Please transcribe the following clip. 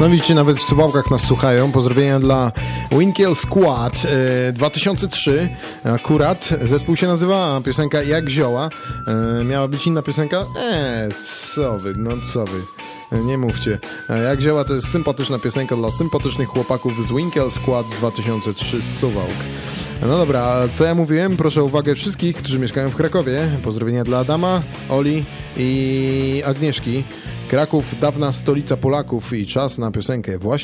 No widzicie, nawet w Suwałkach nas słuchają. Pozdrowienia dla Winkiel Squad 2003. Akurat zespół się nazywa, a piosenka Jak Zioła. Miała być inna piosenka? Co wy. Nie mówcie. Jak Zioła to jest sympatyczna piosenka dla sympatycznych chłopaków z Winkiel Squad 2003 z Suwałk. No dobra, a co ja mówiłem? Proszę o uwagę wszystkich, którzy mieszkają w Krakowie. Pozdrowienia dla Adama, Oli i Agnieszki. Kraków, dawna stolica Polaków i czas na piosenkę właśnie